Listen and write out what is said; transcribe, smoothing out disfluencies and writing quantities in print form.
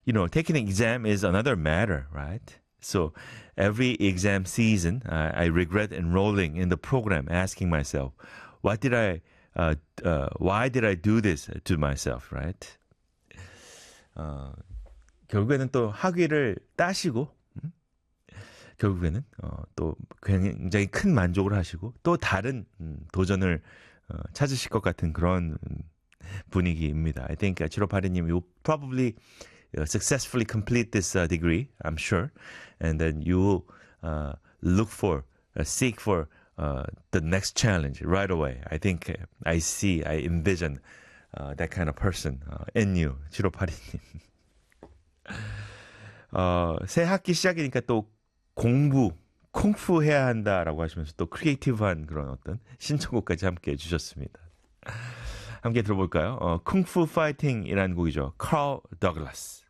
taking an exam is another matter, right? So every exam season, I regret enrolling in the program, asking myself, why did I do this to myself, right? 결국에는 또 학위를 따시고, 결국에는 또 굉장히 큰 만족을 하시고 또 다른 도전을 찾으실 것 같은 그런 분위기입니다. I think 치로파리님, you probably successfully complete this degree, I'm sure, and then you seek for the next challenge right away. I think I envision that kind of person in you, 치로파리님. 새 학기 시작이니까 또 공부, 쿵푸 해야 한다라고 하시면서 또 크리에이티브한 그런 어떤 신청곡까지 함께 해주셨습니다. 함께 들어볼까요? 쿵푸 파이팅이라는 곡이죠. 칼 더글라스.